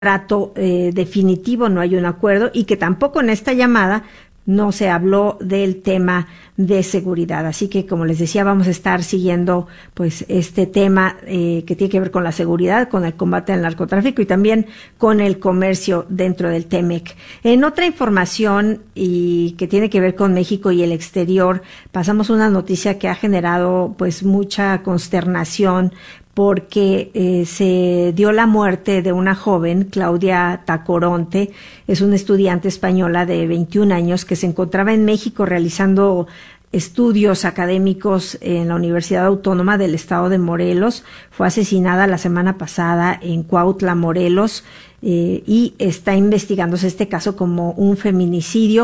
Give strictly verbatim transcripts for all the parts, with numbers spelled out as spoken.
trato eh, definitivo, no hay un acuerdo, y que tampoco en esta llamada no se habló del tema de seguridad. Así que, como les decía, vamos a estar siguiendo pues este tema eh, que tiene que ver con la seguridad, con el combate al narcotráfico y también con el comercio dentro del T M E C. En otra información y que tiene que ver con México y el exterior, pasamos una noticia que ha generado pues mucha consternación porque eh, se dio la muerte de una joven, Claudia Tacoronte, es una estudiante española de veintiún años que se encontraba en México realizando estudios académicos en la Universidad Autónoma del Estado de Morelos. Fue asesinada la semana pasada en Cuautla, Morelos, eh, y está investigándose este caso como un feminicidio.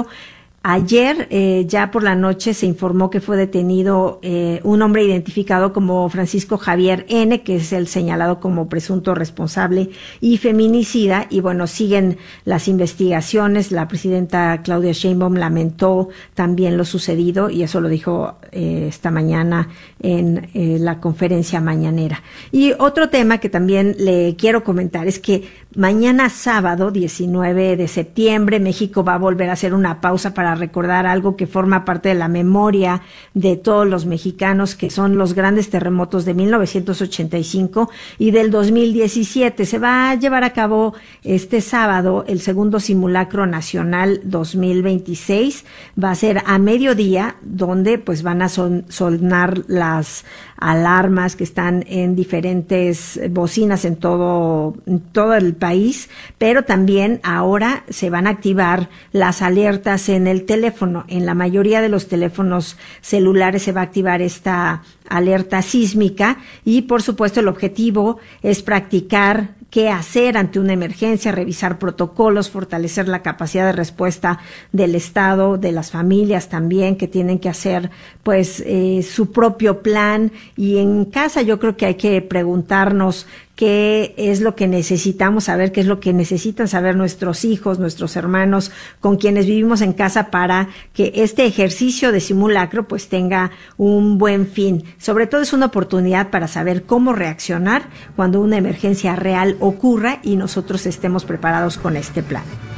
Ayer, eh, ya por la noche, se informó que fue detenido eh, un hombre identificado como Francisco Javier N., que es el señalado como presunto responsable y feminicida. Y bueno, siguen las investigaciones. La presidenta Claudia Sheinbaum lamentó también lo sucedido y eso lo dijo eh, esta mañana en eh, la conferencia mañanera. Y otro tema que también le quiero comentar es que mañana sábado, diecinueve de septiembre, México va a volver a hacer una pausa para recordar algo que forma parte de la memoria de todos los mexicanos, que son los grandes terremotos de mil novecientos ochenta y cinco y del dos mil diecisiete. Se va a llevar a cabo este sábado el segundo simulacro nacional dos mil veintiséis. Va a ser a mediodía, donde pues van a son, sonar las alarmas que están en diferentes bocinas en todo, en todo el país, pero también ahora se van a activar las alertas en el teléfono. En la mayoría de los teléfonos celulares se va a activar esta alerta sísmica y, por supuesto, el objetivo es practicar qué hacer ante una emergencia, revisar protocolos, fortalecer la capacidad de respuesta del Estado, de las familias también, que tienen que hacer pues eh, su propio plan. Y en casa yo creo que hay que preguntarnos qué es lo que necesitamos saber, qué es lo que necesitan saber nuestros hijos, nuestros hermanos, con quienes vivimos en casa, para que este ejercicio de simulacro pues tenga un buen fin. Sobre todo es una oportunidad para saber cómo reaccionar cuando una emergencia real ocurra y nosotros estemos preparados con este plan.